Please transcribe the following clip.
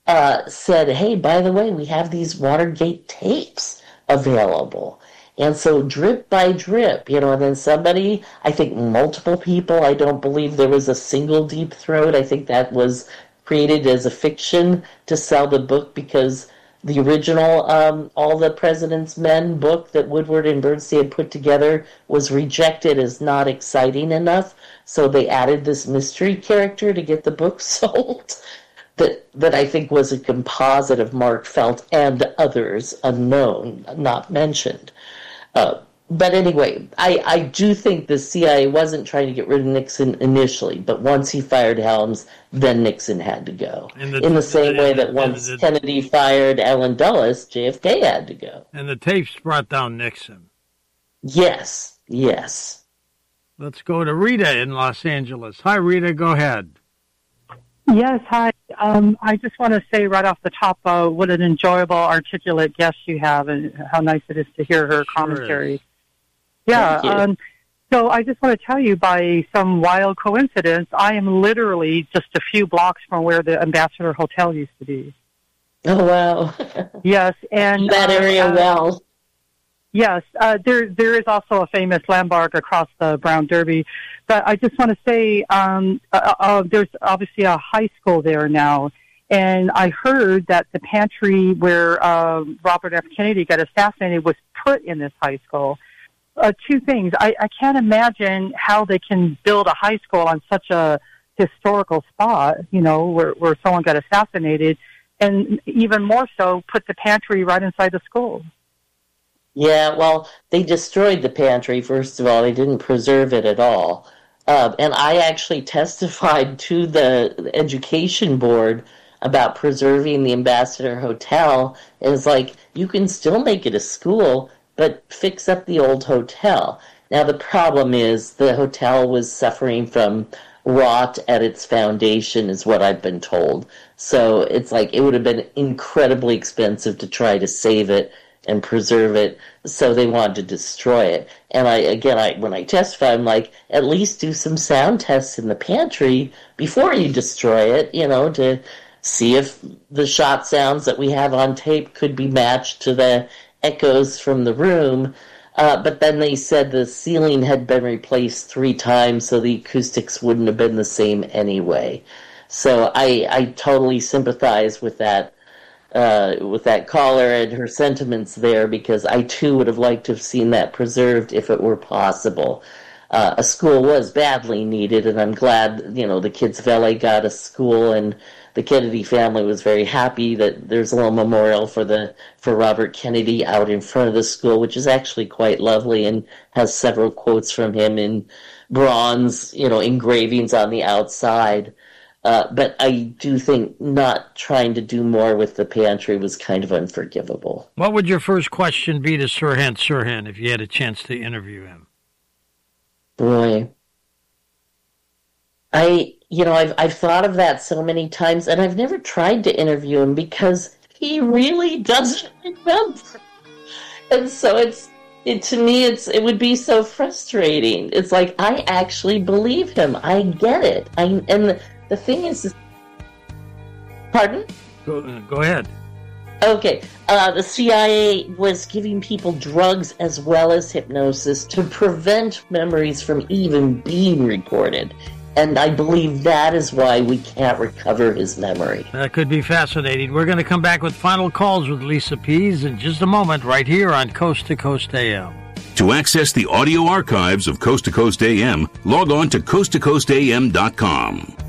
said, hey, by the way, we have these Watergate tapes available. And so drip by drip, and then somebody, I think multiple people, I don't believe there was a single Deep Throat. I think that was created as a fiction to sell the book because the original All the President's Men book that Woodward and Bernstein had put together was rejected as not exciting enough. So they added this mystery character to get the book sold. That I think was a composite of Mark Felt and others unknown, not mentioned. But anyway, I do think the CIA wasn't trying to get rid of Nixon initially, but once he fired Helms, then Nixon had to go. In the same way that once Kennedy fired Allen Dulles, JFK had to go. And the tapes brought down Nixon. Yes. Let's go to Rita in Los Angeles. Hi, Rita, go ahead. Yes, hi. I just want to say right off the top, what an enjoyable, articulate guest you have, and how nice it is to hear her commentary. Yeah. So I just want to tell you, by some wild coincidence, I am literally just a few blocks from where the Ambassador Hotel used to be. Oh, wow. Yes, and that area well. Yes, there is also a famous landmark across the Brown Derby. But I just want to say there's obviously a high school there now. And I heard that the pantry where Robert F. Kennedy got assassinated was put in this high school. Two things. I can't imagine how they can build a high school on such a historical spot, where someone got assassinated. And even more so, put the pantry right inside the school. Yeah, well, they destroyed the pantry, first of all. They didn't preserve it at all. And I actually testified to the education board about preserving the Ambassador Hotel. And it's like, you can still make it a school, but fix up the old hotel. Now, the problem is the hotel was suffering from rot at its foundation, is what I've been told. So it's like it would have been incredibly expensive to try to save it and preserve it, so they wanted to destroy it. And when I testify, I'm like, at least do some sound tests in the pantry before you destroy it, to see if the shot sounds that we have on tape could be matched to the echoes from the room. But then they said the ceiling had been replaced 3 times, so the acoustics wouldn't have been the same anyway. So I totally sympathize with that caller and her sentiments there, because I too would have liked to have seen that preserved if it were possible. A school was badly needed, and I'm glad, the kids of LA got a school, and the Kennedy family was very happy that there's a little memorial for Robert Kennedy out in front of the school, which is actually quite lovely and has several quotes from him in bronze, engravings on the outside. But I do think not trying to do more with the pantry was kind of unforgivable. What would your first question be to Sirhan Sirhan if you had a chance to interview him? Boy. I've thought of that so many times, and I've never tried to interview him because he really doesn't remember. And so to me, it would be so frustrating. It's like, I actually believe him. I get it. The thing is, pardon? Go ahead. Okay. The CIA was giving people drugs as well as hypnosis to prevent memories from even being recorded. And I believe that is why we can't recover his memory. That could be fascinating. We're going to come back with final calls with Lisa Pease in just a moment, right here on Coast to Coast AM. To access the audio archives of Coast to Coast AM, log on to coasttocoastam.com.